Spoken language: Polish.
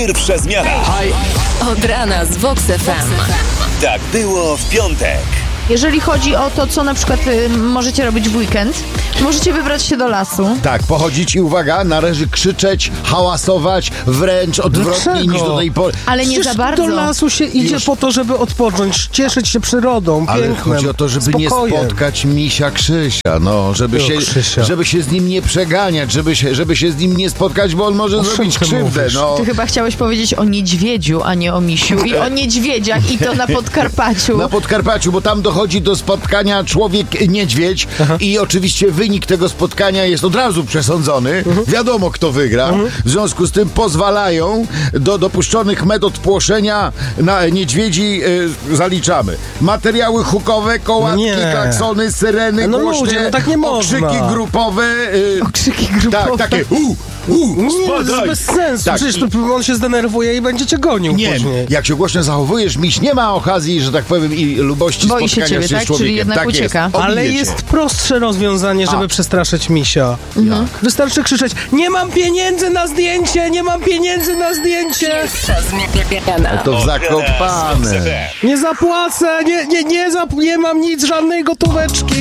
Pierwsza zmiana. Od rana z Vox FM. Tak było w piątek. Jeżeli chodzi o to, co na przykład możecie robić w weekend, możecie wybrać się do lasu. Tak, pochodzić i uwaga, należy krzyczeć, hałasować, wręcz odwrotnie Dlaczego? niż do tej pory. Ale nie za bardzo. Do lasu się idzie po to, żeby odpocząć, cieszyć się przyrodą, Ale pięknem, chodzi o to, żeby spokojem. nie spotkać misia Krzysia, no, żeby się z nim nie przeganiać, żeby się z nim nie spotkać, bo on może zrobić czym ty krzywdę, mówisz? no. Ty chyba chciałeś powiedzieć o niedźwiedziu, a nie o misiu. I o niedźwiedziach, i to na Podkarpaciu. Na Podkarpaciu, bo tam dochodzi do spotkania człowiek-niedźwiedź i oczywiście wynik tego spotkania jest od razu przesądzony. Wiadomo, kto wygra. W związku z tym pozwalają do dopuszczonych metod płoszenia na niedźwiedzi zaliczamy. Materiały hukowe, kołatki, Nie. klaksony, syreny, No głośne, ludzie, no tak nie można. okrzyki grupowe. Okrzyki grupowe. Tak, takie Nie, to jest spadaj. bez sensu. Tak, Przecież on się zdenerwuje i będzie cię gonił Nie, później. jak się głośno zachowujesz, miś nie ma okazji, że tak powiem, i lubości Boi się spotkania ciebie, się tak? z człowiekiem. Czyli jednak tak ucieka. Jest. Ale Obijecie. jest prostsze rozwiązanie, żeby przestraszyć misia. Wystarczy krzyczeć: nie mam pieniędzy na zdjęcie, nie mam pieniędzy na zdjęcie! Pierwsza zmiana. To w Zakopane. Nie zapłacę, nie mam nic, żadnej gotóweczki.